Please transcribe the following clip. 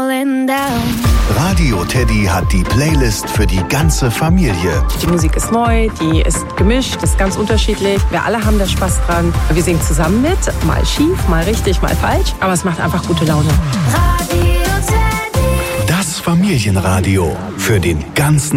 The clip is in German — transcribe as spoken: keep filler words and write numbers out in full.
falling down. Radio Teddy hat die Playlist für die ganze Familie. Die Musik ist neu, die ist gemischt, ist ganz unterschiedlich. Wir alle haben da Spaß dran. Wir singen zusammen mit, mal schief, mal richtig, mal falsch. Aber es macht einfach gute Laune. Radio Teddy. Das Familienradio für den ganzen